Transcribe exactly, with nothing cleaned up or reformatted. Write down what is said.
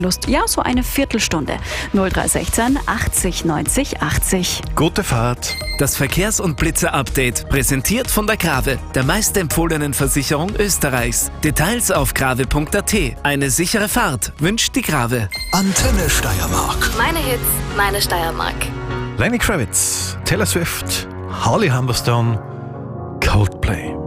Lust, ja, so eine Viertelstunde. null drei eins sechs achtzig neunzig achtzig. Gute Fahrt. Das Verkehrs- und Blitzer-Update, präsentiert von der Grave, der meistempfohlenen Versicherung Österreichs. Details auf grave punkt a t. Eine sichere Fahrt wünscht die Grave. Antenne Steiermark. Meine Hits, meine Steiermark. Lenny Kravitz, Taylor Swift, Holly Humberstone, Coldplay.